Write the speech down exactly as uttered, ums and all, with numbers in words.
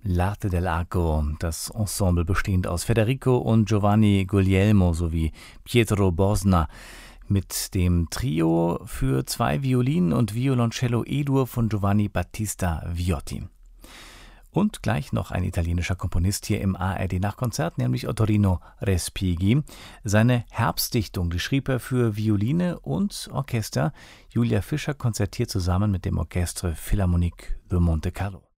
L'Arte dell'Arco, das Ensemble bestehend aus Federico und Giovanni Guglielmo sowie Pietro Bosna mit dem Trio für zwei Violinen und Violoncello E-Dur von Giovanni Battista Viotti. Und gleich noch ein italienischer Komponist hier im A R D-Nachtkonzert, nämlich Ottorino Respighi. Seine Herbstdichtung, die schrieb er für Violine und Orchester. Julia Fischer konzertiert zusammen mit dem Orchestre Philharmonique de Monte Carlo.